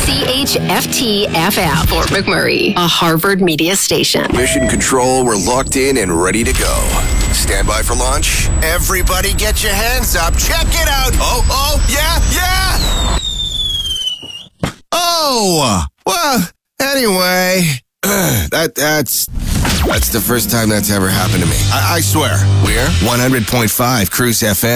CHFT-FM, Fort McMurray, a Harvard media station. Mission Control, we're locked in and ready to go. Stand by for launch. Everybody get your hands up. Check it out. Oh, yeah. Oh, well, anyway, that's the first time that's ever happened to me. I swear. We're 100.5 Cruise FM.